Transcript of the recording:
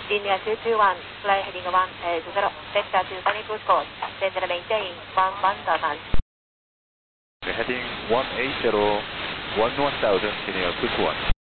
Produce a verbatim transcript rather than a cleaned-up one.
Linear two two one, fly heading one eight zero, vector to Sunny Good course, then maintain one one thousand. Heading one eight zero, one one thousand, linear two two one.